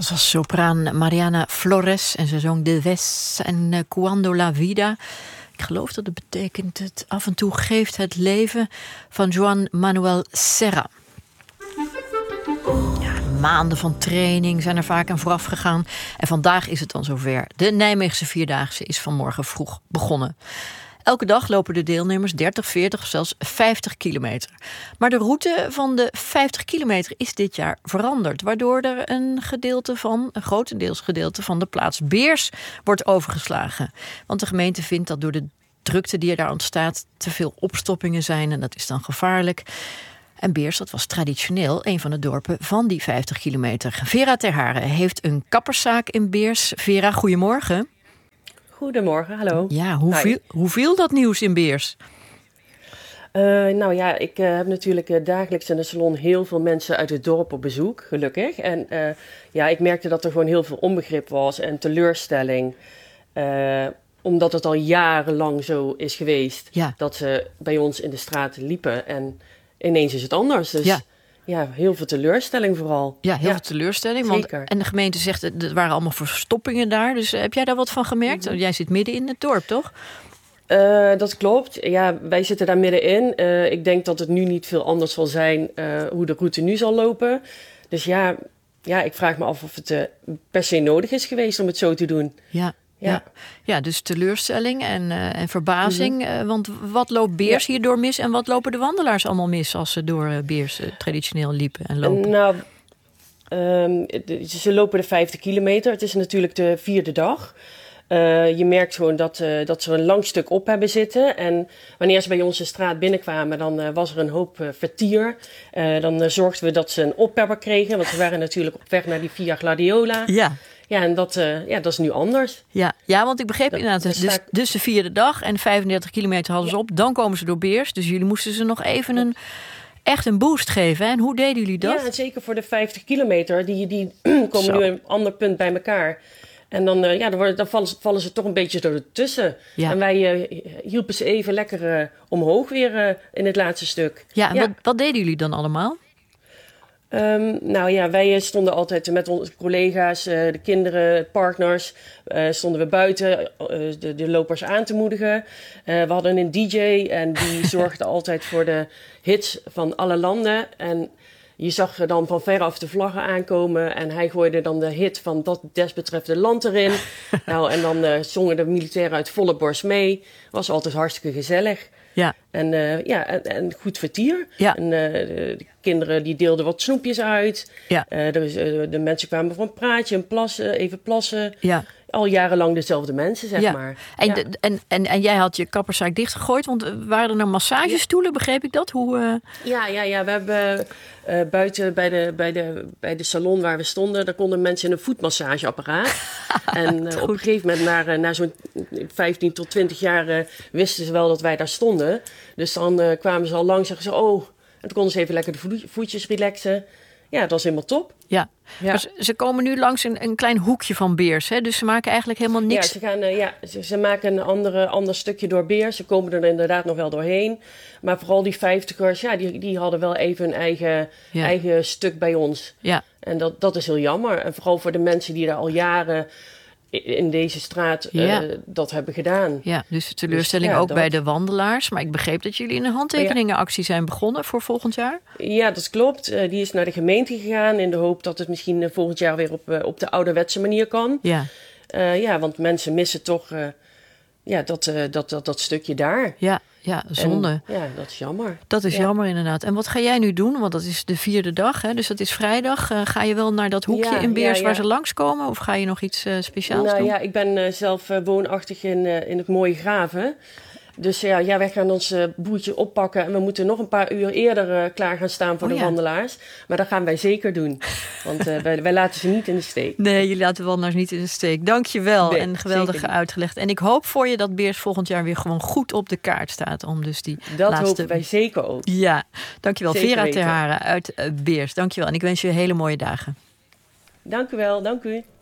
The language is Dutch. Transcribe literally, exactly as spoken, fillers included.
Dat was sopraan Mariana Flores en ze zong De Ves en uh, Cuando la Vida. Ik geloof dat het betekent het af en toe geeft het leven van Juan Manuel Serra. Ja, maanden van training zijn er vaak aan vooraf gegaan. En vandaag is het dan zover. De Nijmeegse Vierdaagse is vanmorgen vroeg begonnen. Elke dag lopen de deelnemers dertig, veertig of zelfs vijftig kilometer. Maar de route van de vijftig kilometer is dit jaar veranderd, waardoor er een gedeelte van, een grotendeels gedeelte van de plaats Beers wordt overgeslagen. Want de gemeente vindt dat door de drukte die er daar ontstaat te veel opstoppingen zijn en dat is dan gevaarlijk. En Beers, dat was traditioneel een van de dorpen van die vijftig kilometer. Vera Ter Haren heeft een kapperszaak in Beers. Vera, goedemorgen. Goedemorgen, hallo. Ja, hoe viel, hoe viel dat nieuws in Beers? Uh, nou ja, ik uh, heb natuurlijk uh, dagelijks in de salon heel veel mensen uit het dorp op bezoek, gelukkig. En uh, ja, ik merkte dat er gewoon heel veel onbegrip was en teleurstelling. Uh, omdat het al jarenlang zo is geweest ja. dat ze bij ons in de straat liepen. En ineens is het anders. Dus ja, ja heel veel teleurstelling vooral. Ja, heel ja. veel teleurstelling. Want, Zeker. En de gemeente zegt, er waren allemaal verstoppingen daar. Dus heb jij daar wat van gemerkt? Mm-hmm. Jij zit midden in het dorp, toch? Uh, dat klopt. Ja, wij zitten daar middenin. Uh, ik denk dat het nu niet veel anders zal zijn uh, hoe de route nu zal lopen. Dus ja, ja, ik vraag me af of het uh, per se nodig is geweest om het zo te doen. Ja. Ja. Ja. ja, dus teleurstelling en, uh, en verbazing. Mm-hmm. Uh, want wat loopt Beers ja. hierdoor mis en wat lopen de wandelaars allemaal mis als ze door uh, Beers uh, traditioneel liepen en lopen? Nou, um, ze lopen de vijftig kilometer. Het is natuurlijk de vierde dag. Uh, je merkt gewoon dat, uh, dat ze een lang stuk op hebben zitten. En wanneer ze bij onze straat binnenkwamen, dan uh, was er een hoop uh, vertier. Uh, dan uh, zorgden we dat ze een oppepper kregen. Want we waren natuurlijk op weg naar die Via Gladiola. Ja. Ja, en dat, uh, ja, dat is nu anders. Ja, ja want ik begreep dat, inderdaad, dus, dus, dus de vierde dag en vijfendertig kilometer hadden ze ja. op. Dan komen ze door Beers, dus jullie moesten ze nog even een, echt een boost geven. Hè? En hoe deden jullie dat? Ja, en zeker voor de vijftig kilometer. Die, die komen Zo. nu een ander punt bij elkaar. En dan, uh, ja, dan, worden, dan vallen, vallen ze toch een beetje ertussen. Ja. En wij uh, hielpen ze even lekker uh, omhoog weer uh, in het laatste stuk. Ja, en ja. Wat, wat deden jullie dan allemaal? Um, nou ja, wij stonden altijd met onze collega's, uh, de kinderen, partners, uh, stonden we buiten uh, de, de lopers aan te moedigen. Uh, we hadden een D J en die zorgde altijd voor de hits van alle landen. En je zag er dan van veraf de vlaggen aankomen en hij gooide dan de hit van dat desbetreffende land erin. Nou, en dan uh, zongen de militairen uit volle borst mee. Was altijd hartstikke gezellig. Ja. En, uh, ja, en, en goed vertier. Ja. En uh, de, de kinderen die deelden wat snoepjes uit. Ja. Uh, de, uh, de mensen kwamen voor een praatje, een plassen, even plassen. Ja. Al jarenlang dezelfde mensen, zeg ja. maar. En, ja. de, en, en, en jij had je kapperszaak dichtgegooid, want waren er nou massagestoelen, ja. begreep ik dat? Hoe, uh... Ja, ja, ja, we hebben uh, buiten bij de, bij, de, bij de salon waar we stonden, daar konden mensen in een voetmassageapparaat. En uh, op een gegeven moment, na, uh, na zo'n vijftien tot twintig jaar, uh, wisten ze wel dat wij daar stonden. Dus dan uh, kwamen ze al langs en zeggen ze, oh, en toen konden ze even lekker de voetjes relaxen. Ja, dat was helemaal top. Ja, ja. Maar ze, ze komen nu langs een, een klein hoekje van Beers, hè? Dus ze maken eigenlijk helemaal niks. Ja, ze, gaan, uh, ja, ze, ze maken een andere, ander stukje door Beers. Ze komen er inderdaad nog wel doorheen. Maar vooral die vijftigers, ja, die, die hadden wel even een eigen, ja. eigen stuk bij ons. Ja. En dat, dat is heel jammer. En vooral voor de mensen die daar al jaren in deze straat ja. uh, dat hebben gedaan. Ja, dus de teleurstelling dus, ja, ook dat... bij de wandelaars. Maar ik begreep dat jullie een handtekeningenactie zijn begonnen voor volgend jaar. Ja, dat klopt. Uh, die is naar de gemeente gegaan in de hoop dat het misschien uh, volgend jaar weer op, uh, op de ouderwetse manier kan. Ja, uh, ja, want mensen missen toch uh, ja, dat, uh, dat, dat, dat stukje daar. Ja, ja, zonde. En, ja, dat is jammer. Dat is ja. jammer inderdaad. En wat ga jij nu doen? Want dat is de vierde dag, hè? Dus dat is vrijdag. Uh, ga je wel naar dat hoekje ja, in Beers ja, ja. waar ze langskomen? Of ga je nog iets uh, speciaals nou, doen? Ja, ik ben uh, zelf uh, woonachtig in, uh, in het mooie Graven. Dus ja, ja, wij gaan ons uh, boertje oppakken en we moeten nog een paar uur eerder uh, klaar gaan staan voor oh, de ja. wandelaars. Maar dat gaan wij zeker doen. Want uh, wij, wij laten ze niet in de steek. Nee, jullie laten de wandelaars niet in de steek. Dank je wel. Nee, en geweldig uitgelegd. En ik hoop voor je dat Beers volgend jaar weer gewoon goed op de kaart staat. Om dus die dat laatste... hopen wij zeker ook. Ja, dankjewel. Zeker Vera weten. Ter Haren uit uh, Beers. Dankjewel. En ik wens je hele mooie dagen. Dank u wel. Dank u.